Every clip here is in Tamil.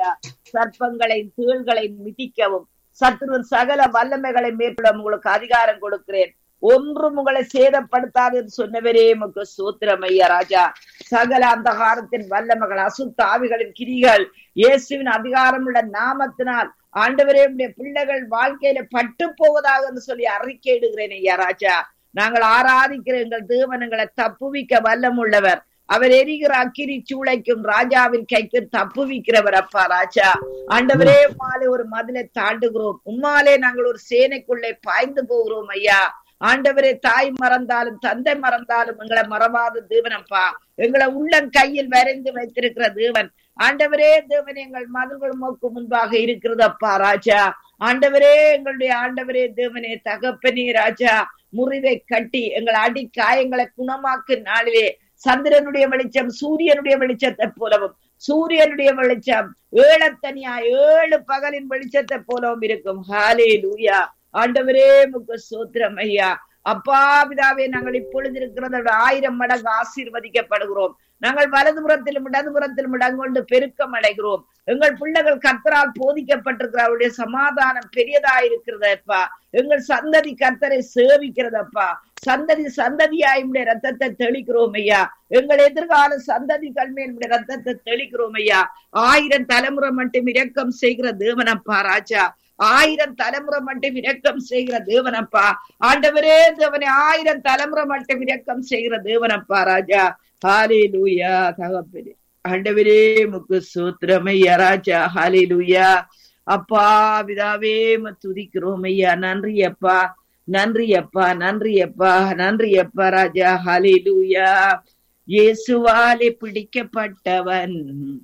ஐயா. சர்ப்பங்களையும் தீள்களையும் மிதிக்கவும் சத்துருவின் சகல வல்லமைகளை மேற்கொள்ள உங்களுக்கு அதிகாரம் கொடுக்கிறேன். ஒன்றும் உங்களை சேதப்படுத்தாது என்று சொன்னவரே உமக்கு ஸ்தோத்திரம் ஐயா ராஜா. சகல அந்தகாரத்தின் வல்லமைகள் அசுத்த ஆவிகளின் கிரிகள் இயேசுவின் அதிகாரமுள்ள நாமத்தினால் ஆண்டவரே உடைய பிள்ளைகள் வாழ்க்கையில பட்டு போவதாக என்று சொல்லி அறிக்கையிடுகிறேன் ஐயா ராஜா. நாங்கள் ஆராதிக்கிற எங்கள் தேவனங்களை தப்புவிக்க வல்லம் உள்ளவர். அவர் எரிகிற அக்கினி சூளைக்கும் ராஜாவின் கைக்கு தப்புவிக்கிறவர் அப்பா ராஜா. ஆண்டவரே உம்மாலே ஒரு மதிலை தாண்டுகிறோம். உம்மாலே நாங்கள் ஒரு சேனைக்குள்ளே பாய்ந்து போகிறோம் ஐயா. ஆண்டவரே தாய் மறந்தாலும் தந்தை மறந்தாலும் எங்களை மறவாத தேவனப்பா. எங்களை உள்ளம் கையில் வரைந்து வைத்திருக்கிற தேவன். ஆண்டவரே தேவன் எங்கள் மதங்கள் மோக்கு முன்பாக இருக்கிறது அப்பா ராஜா. ஆண்டவரே எங்களுடைய ஆண்டவரே தேவனே தகப்பனே ராஜா. முறிவை கட்டி எங்கள் அடி காயங்களை குணமாக்கு நாளிலே சந்திரனுடைய வெளிச்சம் சூரியனுடைய வெளிச்சத்தை போலவும் சூரியனுடைய வெளிச்சம் ஏழத்தனியா 7 பகலின் வெளிச்சத்தை போலவும் இருக்கும். ஹல்லேலூயா. ஆண்டவரே உமக்கு ஸ்தோத்திரம் ஐயா. அப்பா பிதாவே, நாங்கள் இப்பொழுது இருக்கிறத 1000 மடங்கு ஆசீர்வதிக்கப்படுகிறோம். நாங்கள் வலதுபுறத்திலும் இடதுபுறத்திலும் இடங்கொண்டு பெருக்கம் அடைகிறோம். எங்கள் பிள்ளைகள் கர்த்தரால் போதிக்கப்பட்டிருக்கிற அவருடைய சமாதானம் பெரியதா இருக்கிறதப்பா. எங்கள் சந்ததி கர்த்தரை சேவிக்கிறதப்பா. சந்ததி சந்ததியாய் உடைய ரத்தத்தை தெளிக்கிறோம் ஐயா. எங்கள் எதிர்கால சந்ததிகள் மேல் உடைய ரத்தத்தை தெளிக்கிறோம் ஐயா. 1000 தலைமுறை மட்டும் இரக்கம் செய்கிற தேவனப்பா ராஜா. 1000 தலைமுறை மட்டும் இரக்கம் செய்கிற தேவனப்பா. ஆண்டவரே தேவனே 1000 தலைமுறை மட்டும் இரக்கம் செய்கிற தேவனப்பா ராஜா. ஹல்லேலூயா தகப்பனே. ஆண்டவரே உமக்கு ஸ்தோத்திரம் ஐயா ராஜா. ஹல்லேலூயா. அப்பா பிதாவே துதிக்கிறோம் ஐயா. நன்றி அப்பா, நன்றி அப்பா, நன்றி அப்பா, நன்றி அப்பா ராஜா. ஹல்லேலூயா. இயேசுவாலே பிடிக்கப்பட்டவன்,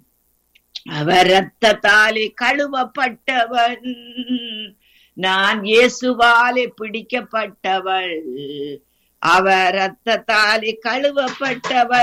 அவர் இரத்தத்தாலே கழுவப்பட்டவன். நான் இயேசுவாலே பிடிக்கப்பட்டவள், அவர் இரத்தத்தாலே கழுவப்பட்டவள்.